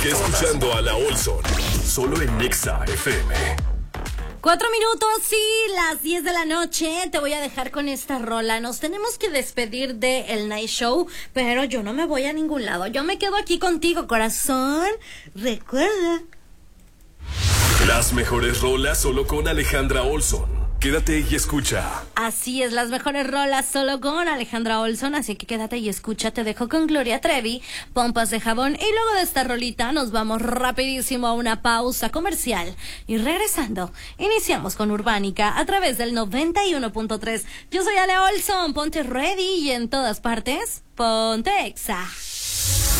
Que escuchando a la Olson, solo en Nexa FM. 4 minutos y las 10 de la noche. Te voy a dejar con esta rola. Nos tenemos que despedir de El Night Show, pero yo no me voy a ningún lado. Yo me quedo aquí contigo, corazón. Recuerda. Las mejores rolas solo con Alejandra Olson. Quédate y escucha. Así es, las mejores rolas solo con Alejandra Olson, así que quédate y escucha. Te dejo con Gloria Trevi, Pompas de Jabón, y luego de esta rolita nos vamos rapidísimo a una pausa comercial y regresando iniciamos con Urbánica a través del 91.3. Yo soy Ale Olson, ponte ready y en todas partes ponte Exa.